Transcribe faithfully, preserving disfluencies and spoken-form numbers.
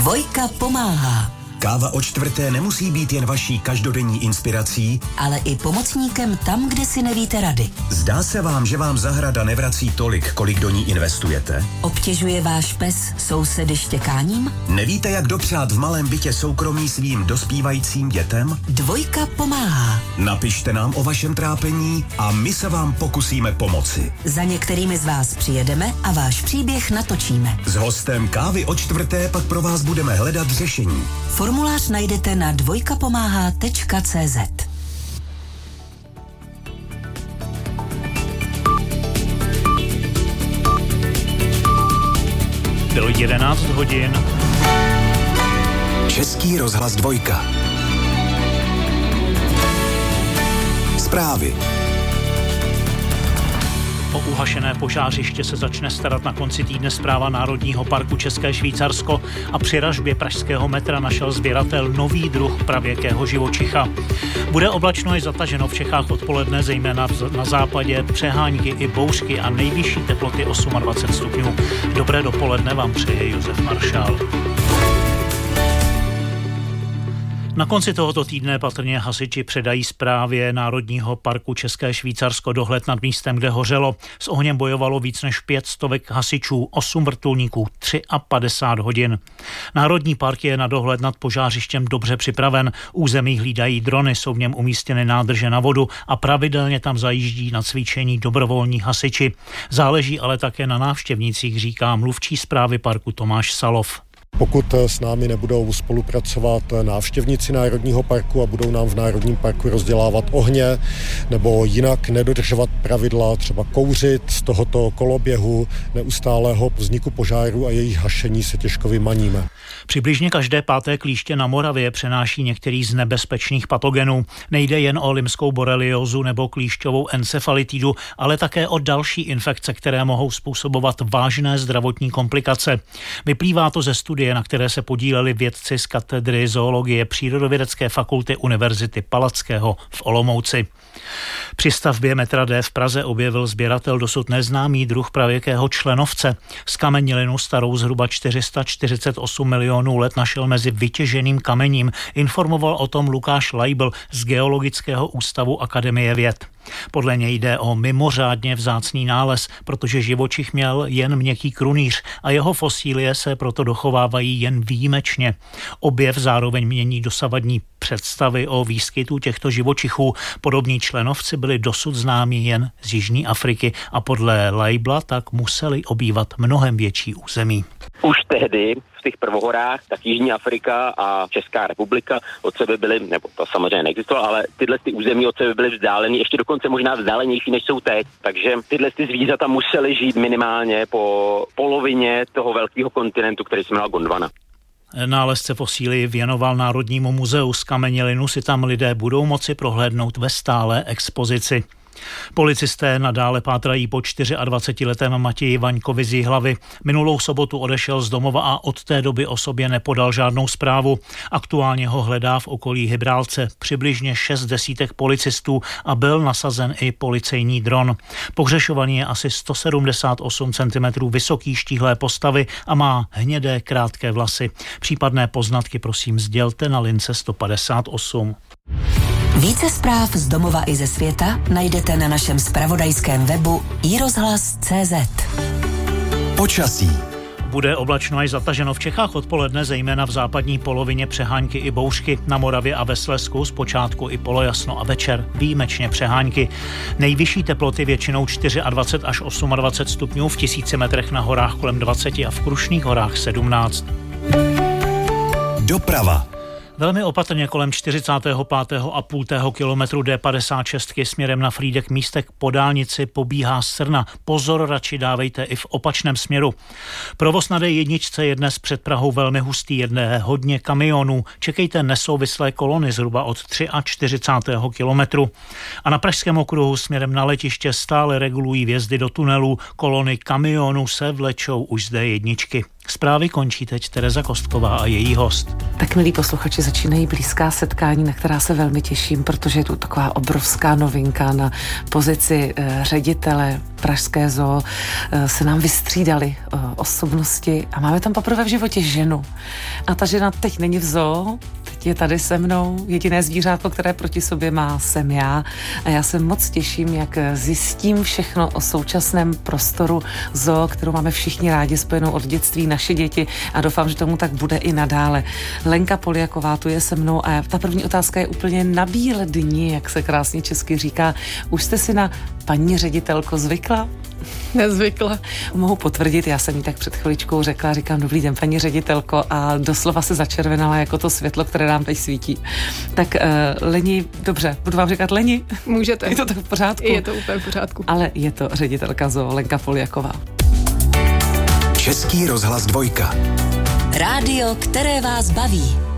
Dvojka pomáhá. Káva o čtvrté nemusí být jen vaší každodenní inspirací, ale i pomocníkem tam, kde si nevíte rady. Zdá se vám, že vám zahrada nevrací tolik, kolik do ní investujete? Obtěžuje váš pes sousedy štěkáním? Nevíte, jak dopřát v malém bytě soukromí svým dospívajícím dětem? Dvojka pomáhá. Napište nám o vašem trápení a my se vám pokusíme pomoci. Za některými z vás přijedeme a váš příběh natočíme. S hostem Kávy o čtvrté pak pro vás budeme hledat řešení. Formulář najdete na dvojkapomáhá tečka cé zet. Bylo jedenáct hodin. Český rozhlas Dvojka. Zprávy. O uhašené požářiště se začne starat na konci týdne Správa Národního parku České Švýcarsko a při ražbě pražského metra našel sběratel nový druh pravěkého živočicha. Bude oblačno i zataženo v Čechách odpoledne, zejména na západě, přehánky i bouřky a nejvyšší teploty dvacet osm stupňů. Dobré dopoledne vám přeje Josef Maršál. Na konci tohoto týdne patrně hasiči předají Správě Národního parku České Švýcarsko dohled nad místem, kde hořelo. S ohněm bojovalo víc než pět stovek hasičů, osm vrtulníků, padesát tři hodin. Národní park je na dohled nad požářištěm dobře připraven. Území hlídají drony, jsou v něm umístěny nádrže na vodu a pravidelně tam zajíždí na cvičení dobrovolní hasiči. Záleží ale také na návštěvnících, říká mluvčí Správy parku Tomáš Salov. Pokud s námi nebudou spolupracovat návštěvníci Národního parku a budou nám v Národním parku rozdělávat ohně nebo jinak nedodržovat pravidla, třeba kouřit z tohoto koloběhu neustálého vzniku požáru a jejich hašení, se těžko vymaníme. Přibližně každé páté klíště na Moravě přenáší některý z nebezpečných patogenů. Nejde jen o limskou boreliózu nebo klíšťovou encefalitidu, ale také o další infekce, které mohou způsobovat vážné zdravotní komplikace. Vyplývá to ze studie, na které se podíleli vědci z katedry zoologie Přírodovědecké fakulty Univerzity Palackého v Olomouci. Při stavbě metra D v Praze objevil sběratel dosud neznámý druh pravěkého členovce. Zkamenělinu starou zhruba čtyři sta čtyřicet osm milionů let našel mezi vytěženým kamením. Informoval o tom Lukáš Leibl z Geologického ústavu Akademie věd. Podle něj jde o mimořádně vzácný nález, protože živočich měl jen měkký krunýř a jeho fosílie se proto dochovávají jen výjimečně. Objev zároveň mění dosavadní představy o výskytu těchto živočichů. Podobní členovci byli dosud známi jen z Jižní Afriky a podle Leibla tak museli obývat mnohem větší území. Už tehdy v těch prvohorách, tak Jižní Afrika a Česká republika od sebe byly, nebo to samozřejmě neexistovalo, ale tyhle ty území od sebe byly vzdálený, ještě dokonce možná vzdálenější, než jsou teď. Takže tyhle ty zvířata musely žít minimálně po polovině toho velkého kontinentu, který se jmenoval Gondwana. Nálezce fosílí věnoval Národnímu muzeu. Zkamenělinu si tam lidé budou moci prohlédnout ve stálé expozici. Policisté nadále pátrají po dvacetičtyřletém Matěji Vaňkovi z Jihlavy. Minulou sobotu odešel z domova a od té doby o sobě nepodal žádnou zprávu. Aktuálně ho hledá v okolí Hybrálce přibližně šest desítek policistů a byl nasazen i policejní dron. Pohřešovaný je asi sto sedmdesát osm centimetrů vysoký, štíhlé postavy a má hnědé krátké vlasy. Případné poznatky prosím sdělte na lince sto padesát osm. Více zpráv z domova i ze světa najdete na našem zpravodajském webu i rozhlas tečka cé zet. Počasí. Bude oblačno až zataženo v Čechách odpoledne, zejména v západní polovině přehánky i bouřky. Na Moravě a ve Slezsku zpočátku i polojasno a večer výjimečně přehánky. Nejvyšší teploty většinou dvacet čtyři až dvacet osm stupňů, v tisíci metrech na horách kolem dvacet a v Krušných horách sedmnáct. Doprava. Velmi opatrně kolem čtyřicátého pátého a půl kilometru D padesát šest směrem na Frýdek místek po dálnici pobíhá srna. Pozor radši dávejte i v opačném směru. Provoz na D jedna je dnes před Prahou velmi hustý, jedné hodně kamionů. Čekejte nesouvislé kolony zhruba od čtyřicátého třetího kilometru. A na Pražském okruhu směrem na letiště stále regulují vjezdy do tunelů. Kolony kamionů se vlečou už z D jedna. Zprávy končí teď Tereza Kostková a její host. Tak, milí posluchači, začínají blízká setkání, na která se velmi těším, protože je tu taková obrovská novinka. Na pozici eh, ředitele Pražské zoo eh, se nám vystřídali eh, osobnosti a máme tam poprvé v životě ženu. A ta žena teď není v zoo, teď je tady se mnou. Jediné zvířátko, které proti sobě má, jsem já. A já se moc těším, jak zjistím všechno o současném prostoru zoo, kterou máme všichni rádi, spojenou od dětství, naše děti, a doufám, že tomu tak bude i nadále. Lenka Poljaková tu je se mnou a ta první otázka je úplně na bílé dni, jak se krásně česky říká. Už jste si na paní ředitelko zvykla? Nezvykla. Mohu potvrdit, já jsem jí tak před chviličkou řekla, říkám dobrý den, paní ředitelko, a doslova se začervenala jako to světlo, které nám teď svítí. Tak uh, Leni, dobře, budu vám říkat Leni? Můžete. Je to tak v pořádku? Je to úplně v pořádku. Ale je to ředitelka zoo Lenka Poljaková. Český rozhlas dvojka. Rádio, které vás baví.